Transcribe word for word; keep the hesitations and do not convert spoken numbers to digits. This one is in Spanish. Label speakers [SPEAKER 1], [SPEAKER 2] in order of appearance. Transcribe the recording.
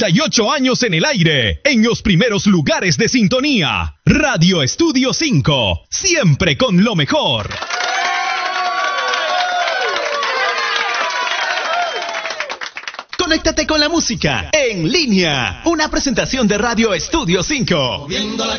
[SPEAKER 1] treinta y ocho años en el aire, en los primeros lugares de sintonía. Radio Estudio cinco, siempre con lo mejor. Conéctate con la música en línea. Una presentación de Radio Estudio cinco.
[SPEAKER 2] Moviendo la